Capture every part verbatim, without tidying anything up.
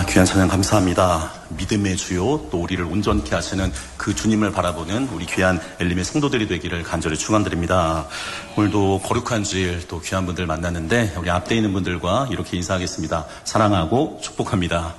귀한 찬양 감사합니다. 믿음의 주요 또 우리를 온전케 하시는 그 주님을 바라보는 우리 귀한 엘림의 성도들이 되기를 간절히 축원드립니다. 오늘도 거룩한 주일 또 귀한 분들 만났는데 우리 앞에 있는 분들과 이렇게 인사하겠습니다. 사랑하고 축복합니다.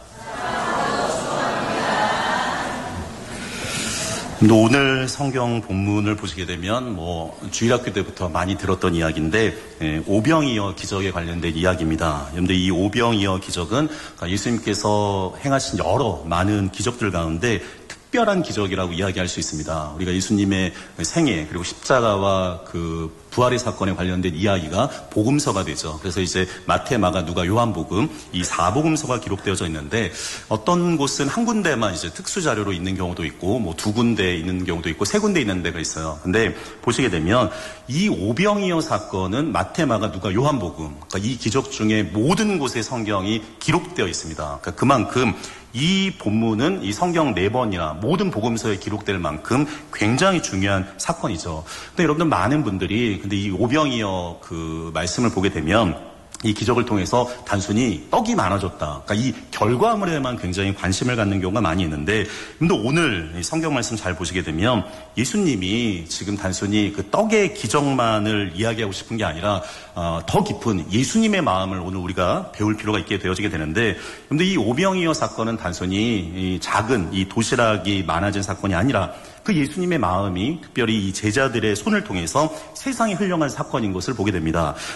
오늘 성경 본문을 보시게 되면 뭐 주일학교 때부터 많이 들었던 이야기인데 예, 오병이어 기적에 관련된 이야기입니다. 그런데 이 오병이어 기적은 예수님께서 행하신 여러 많은 기적들 가운데 특별한 기적이라고 이야기할 수 있습니다. 우리가 예수님의 생애 그리고 십자가와 그 부활의 사건에 관련된 이야기가 복음서가 되죠. 그래서 이제 마태, 마가, 누가, 요한복음 이 사복음서가 기록되어져 있는데 어떤 곳은 한 군데만 이제 특수 자료로 있는 경우도 있고 뭐 두 군데 있는 경우도 있고 세 군데 있는 데가 있어요. 근데 보시게 되면 이 오병이어 사건은 마태, 마가, 누가, 요한복음 그러니까 이 기적 중에 모든 곳에 성경이 기록되어 있습니다. 그러니까 그만큼 이 본문은 이 성경 네 번이나 모든 복음서에 기록될 만큼 굉장히 중요한 사건이죠. 근데 여러분들 많은 분들이 근데 이 오병이어 그 말씀을 보게 되면 이 기적을 통해서 단순히 떡이 많아졌다. 그러니까 이 결과물에만 굉장히 관심을 갖는 경우가 많이 있는데, 근데 오늘 성경 말씀 잘 보시게 되면 예수님이 지금 단순히 그 떡의 기적만을 이야기하고 싶은 게 아니라 어, 더 깊은 예수님의 마음을 오늘 우리가 배울 필요가 있게 되어지게 되는데, 근데 이 오병이어 사건은 단순히 이 작은 이 도시락이 많아진 사건이 아니라 그 예수님의 마음이 특별히 이 제자들의 손을 통해서 세상에 흘러간 사건인 것을 보게 됩니다.